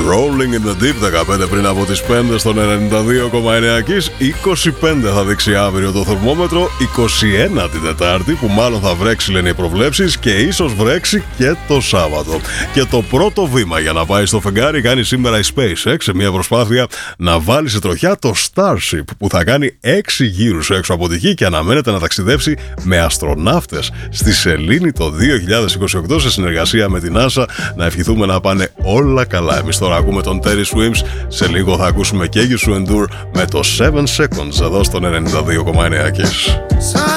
Rolling in the Deep, 15 πριν από τις 5 στον 92,9 Kiss. 25 θα δείξει αύριο το θερμόμετρο, 21 την Τετάρτη που μάλλον θα βρέξει λένε οι προβλέψεις και ίσως βρέξει και το Σάββατο. Και το πρώτο βήμα για να πάει στο φεγγάρι κάνει σήμερα η SpaceX σε μια προσπάθεια να βάλει σε τροχιά το Starship που θα κάνει 6 γύρους έξω από τη Γη και αναμένεται να ταξιδέψει με αστροναύτες στη Σελήνη το 2028 σε συνεργασία με την NASA. Να ευχηθούμε να πάνε όλα καλά. Εμείς τώρα ακούμε τον Terry Swims. Σε λίγο θα ακούσουμε και You Endure με το 7 Seconds εδώ στον 92,9 Kiss.